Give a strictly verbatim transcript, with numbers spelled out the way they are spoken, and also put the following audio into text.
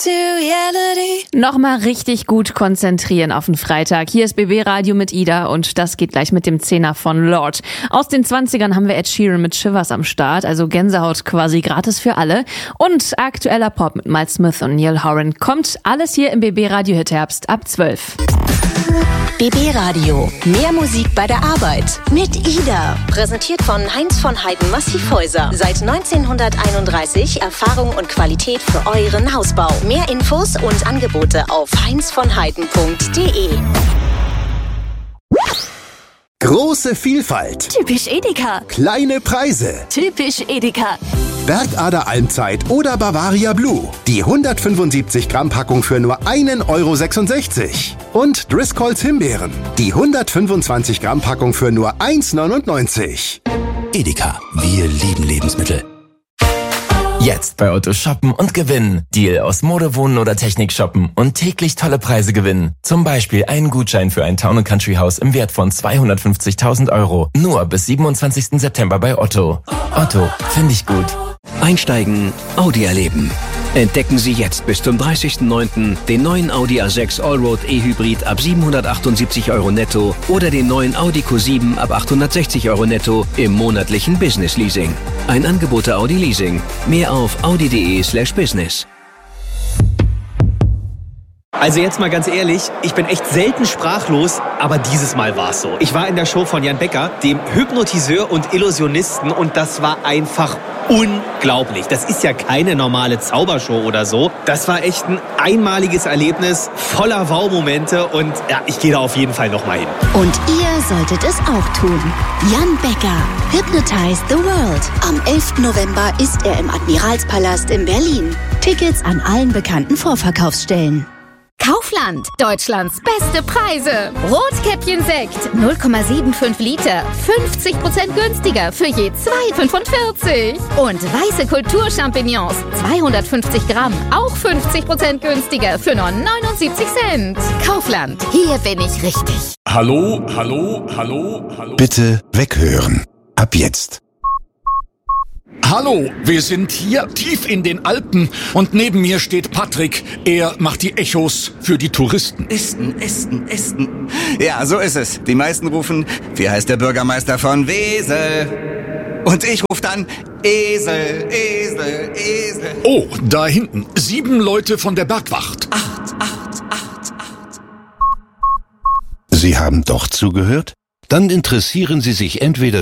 Nochmal richtig gut konzentrieren auf den Freitag. Hier ist B B Radio mit Ida und das geht gleich mit dem Zehner von Lord. Aus den zwanzigern haben wir Ed Sheeran mit Shivers am Start, also Gänsehaut quasi gratis für alle. Und aktueller Pop mit Miles Smith und Neil Horan kommt alles hier im B B Radio Hit Herbst ab zwölf. B B Radio. Mehr Musik bei der Arbeit. Mit Ida. Präsentiert von Heinz von Heiden Massivhäuser. Seit neunzehnhunderteinunddreißig Erfahrung und Qualität für euren Hausbau. Mehr Infos und Angebote auf heinz von heiden punkt de. Große Vielfalt. Typisch Edeka. Kleine Preise. Typisch Edeka. Bergader Almzeit oder Bavaria Blue. Die hundertfünfundsiebzig Gramm Packung für nur einen Euro sechsundsechzig. Und Driscolls Himbeeren. Die hundertfünfundzwanzig Gramm Packung für nur eins neunundneunzig. Edeka. Wir lieben Lebensmittel. Jetzt bei Otto shoppen und gewinnen. Deal aus Mode, Wohnen oder Technik shoppen und täglich tolle Preise gewinnen. Zum Beispiel einen Gutschein für ein Town and Country Haus im Wert von zweihundertfünfzigtausend Euro. Nur bis siebenundzwanzigsten September bei Otto. Otto, finde ich gut. Einsteigen, Audi erleben. Entdecken Sie jetzt bis zum dreißigsten neunten den neuen Audi A sechs Allroad E-Hybrid ab siebenhundertachtundsiebzig Euro netto oder den neuen Audi Q sieben ab achthundertsechzig Euro netto im monatlichen Business Leasing. Ein Angebot der Audi Leasing. Mehr auf audi.de slash business. Also jetzt mal ganz ehrlich, ich bin echt selten sprachlos, aber dieses Mal war's so. Ich war in der Show von Jan Becker, dem Hypnotiseur und Illusionisten, und das war einfach unglaublich. Das ist ja keine normale Zaubershow oder so. Das war echt ein einmaliges Erlebnis, voller Wow-Momente, und ja, ich gehe da auf jeden Fall nochmal hin. Und ihr solltet es auch tun. Jan Becker, Hypnotize the World. Am elften November ist er im Admiralspalast in Berlin. Tickets an allen bekannten Vorverkaufsstellen. Kaufland, Deutschlands beste Preise. Rotkäppchen Sekt, null Komma fünfundsiebzig Liter, fünfzig Prozent günstiger für je zwei Komma fünfundvierzig. Und weiße Kulturchampignons, zweihundertfünfzig Gramm, auch fünfzig Prozent günstiger für nur neunundsiebzig Cent. Kaufland, hier bin ich richtig. Hallo, hallo, hallo, hallo. Bitte weghören. Ab jetzt. Hallo, wir sind hier tief in den Alpen und neben mir steht Patrick. Er macht die Echos für die Touristen. Esten, Esten, Esten. Ja, so ist es. Die meisten rufen, wie heißt der Bürgermeister von Wesel? Und ich rufe dann, Esel, Esel, Esel. Oh, da hinten, sieben Leute von der Bergwacht. Acht, acht, acht, acht. Sie haben doch zugehört? Dann interessieren Sie sich entweder